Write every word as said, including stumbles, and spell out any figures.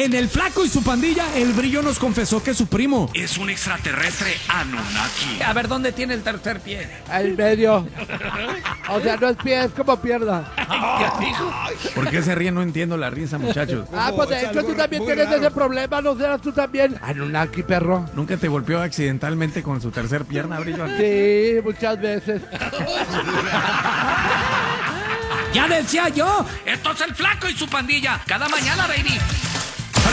En El Flaco y su pandilla, el Brillo nos confesó que su primo es un extraterrestre Anunnaki. A ver, ¿dónde tiene el tercer pie? El medio. O sea, no es pie, es como pierna. ¿Por qué se ríe? No entiendo la risa, muchachos. Ah, pues de hecho tú también tienes ese problema, ¿no serás tú también? Anunnaki, perro. ¿Nunca te golpeó accidentalmente con su tercer pierna, Brillo? Sí, muchas veces. ¡Ya decía yo! Esto es El Flaco y su pandilla. Cada mañana, baby.